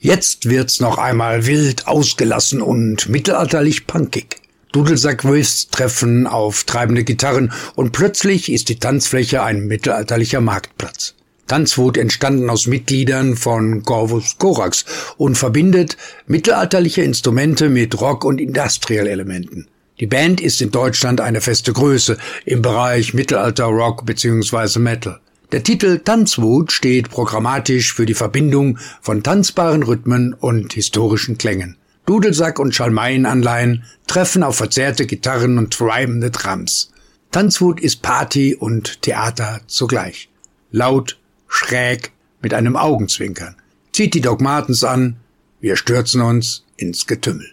Jetzt wird's noch einmal wild, ausgelassen und mittelalterlich punkig. Dudelsack-Riffs treffen auf treibende Gitarren und plötzlich ist die Tanzfläche ein mittelalterlicher Marktplatz. Tanzwut entstanden aus Mitgliedern von Corvus Corax und verbindet mittelalterliche Instrumente mit Rock- und Industrial-Elementen. Die Band ist in Deutschland eine feste Größe im Bereich Mittelalter-Rock bzw. Metal. Der Titel Tanzwut steht programmatisch für die Verbindung von tanzbaren Rhythmen und historischen Klängen. Dudelsack- und Schalmeienanleihen treffen auf verzerrte Gitarren und treibende Drums. Tanzwut ist Party und Theater zugleich. Laut, schräg, mit einem Augenzwinkern. Zieht die Doc Martens an, wir stürzen uns ins Getümmel.